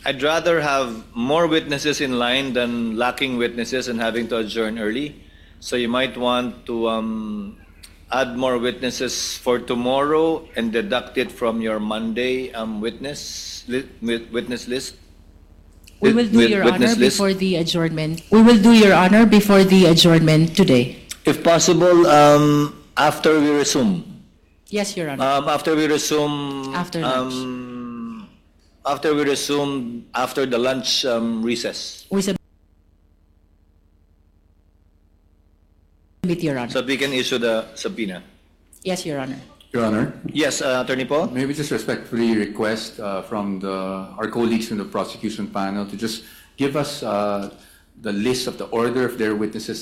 I'd rather have more witnesses in line than lacking witnesses and having to adjourn early. So you might want to add more witnesses for tomorrow and deduct it from your Monday witness list. We will do, Your Honor, Witness list. before the adjournment. We will do, Your Honor, before the adjournment today. If possible, after we resume. Yes, Your Honor. After we resume. After lunch. After we resume, after the lunch recess. We submit, Your Honor. So we can issue the subpoena. Yes, Your Honor. Your Honor, Yes, Attorney Paul? may we just respectfully request from our colleagues in the prosecution panel to just give us the list of the order of their witnesses